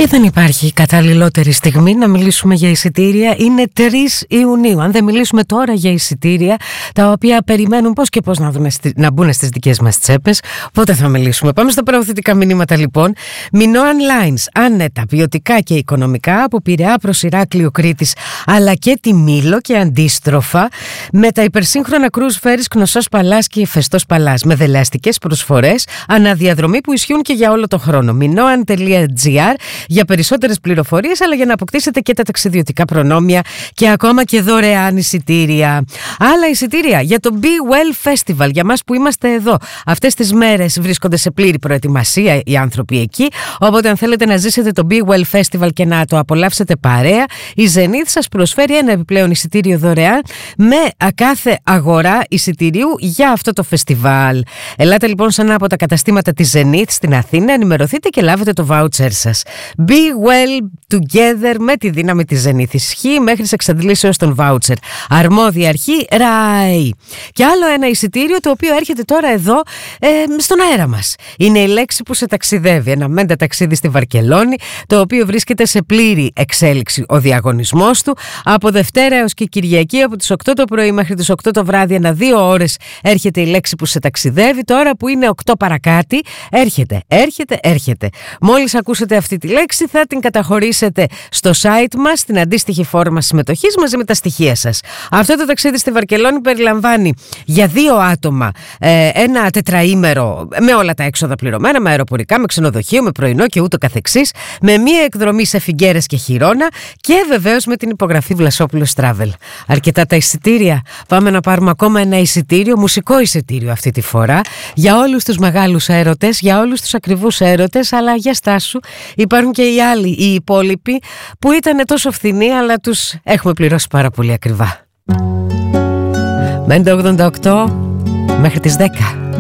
Και δεν υπάρχει καταλληλότερη στιγμή να μιλήσουμε για εισιτήρια. Είναι 3 Ιουνίου. Αν δεν μιλήσουμε τώρα για εισιτήρια, τα οποία περιμένουν πώς και πώς να μπουν στις δικές μας τσέπες, πότε θα μιλήσουμε? Πάμε στα προωθητικά μηνύματα λοιπόν. Minoan Lines, άνετα, ποιοτικά και οικονομικά, από Πειραιά προς Ηράκλειο Κρήτης, αλλά και τη Μήλο και αντίστροφα, με τα υπερσύγχρονα cruise ferries Κνωσός Παλάς και Φεστός Παλάς, με δελεαστικές προσφορές αναδιαδρομή που ισχύουν και για όλο το χρόνο. Minoan.gr για περισσότερες πληροφορίες, αλλά για να αποκτήσετε και τα ταξιδιωτικά προνόμια και ακόμα και δωρεάν εισιτήρια. Άλλα εισιτήρια για το Be Well Festival, για μας που είμαστε εδώ. Αυτές τις μέρες βρίσκονται σε πλήρη προετοιμασία οι άνθρωποι εκεί, οπότε αν θέλετε να ζήσετε το Be Well Festival και να το απολαύσετε παρέα, η Zenith σας προσφέρει ένα επιπλέον εισιτήριο δωρεάν με κάθε αγορά εισιτηρίου για αυτό το φεστιβάλ. Ελάτε λοιπόν σε ένα από τα καταστήματα της Zenith στην Αθήνα, ενημερωθείτε και λάβετε το voucher σας. Be well together με τη δύναμη της Zenith. Ισχύει μέχρι σε εξαντλήσεως των voucher. Αρμόδια αρχή RAI. Και άλλο ένα εισιτήριο το οποίο έρχεται τώρα εδώ στον αέρα μας. Είναι η λέξη που σε ταξιδεύει. Ένα μέντα ταξίδι στη Βαρκελόνη, το οποίο βρίσκεται σε πλήρη εξέλιξη ο διαγωνισμός του. Από Δευτέρα έως και Κυριακή, από τις 8 το πρωί μέχρι τις 8 το βράδυ, ανά 2 ώρες έρχεται η λέξη που σε ταξιδεύει. Τώρα που είναι 8 παρακάτι, έρχεται. Μόλις ακούσετε αυτή τη λέξη, θα την καταχωρήσετε στο site μας, στην αντίστοιχη φόρμα συμμετοχής μαζί με τα στοιχεία σας. Αυτό το ταξίδι στη Βαρκελόνη περιλαμβάνει για 2 άτομα ένα τετραήμερο με όλα τα έξοδα πληρωμένα, με αεροπορικά, με ξενοδοχείο, με πρωινό και ούτω καθεξής, με μία εκδρομή σε Φιγκέρες και Χιρόνα και βεβαίως με την υπογραφή Βλασόπουλος Travel. Αρκετά τα εισιτήρια. Πάμε να πάρουμε ακόμα ένα εισιτήριο, μουσικό εισιτήριο αυτή τη φορά, για όλους τους μεγάλους έρωτες, για όλους τους ακριβούς έρωτες, αλλά για στάσου. Υπάρχουν και οι άλλοι, οι υπόλοιποι, που ήταν τόσο φθηνοί, αλλά τους έχουμε πληρώσει πάρα πολύ ακριβά. Μέντε 88 μέχρι τις 10.